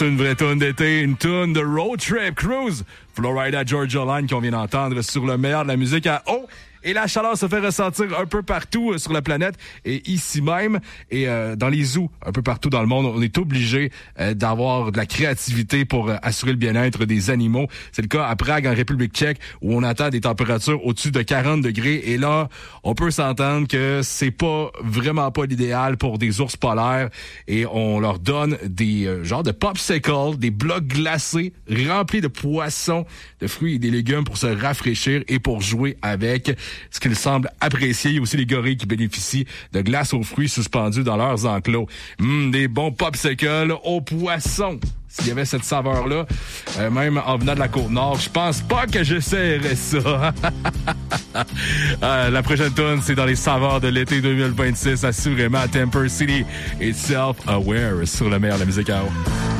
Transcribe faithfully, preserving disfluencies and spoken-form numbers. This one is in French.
Une vraie toune d'été, une toune de Road Trip Cruise, Florida Georgia Line qu'on vient d'entendre sur le meilleur de la musique à eau. Et la chaleur se fait ressentir un peu partout sur la planète et ici même. Et euh, dans les zoos, un peu partout dans le monde, on est obligé euh, d'avoir de la créativité pour euh, assurer le bien-être des animaux. C'est le cas à Prague, en République tchèque, où on atteint des températures au-dessus de quarante degrés. Et là, on peut s'entendre que c'est pas vraiment pas l'idéal pour des ours polaires. Et on leur donne des euh, genres de popsicles, des blocs glacés remplis de poissons, de fruits et des légumes pour se rafraîchir et pour jouer avec. Ce qu'ils semblent apprécier. Il y a aussi les gorilles qui bénéficient de glace aux fruits suspendus dans leurs enclos. Hum, des bons popsicles aux poissons. S'il y avait cette saveur-là, euh, même en venant de la Côte-Nord, je pense pas que j'essaierais ça. euh, la prochaine tonne, c'est dans les saveurs de l'été deux mille vingt-six, assurément à Temper City et Self-Aware sur le meilleur de la musique à eau.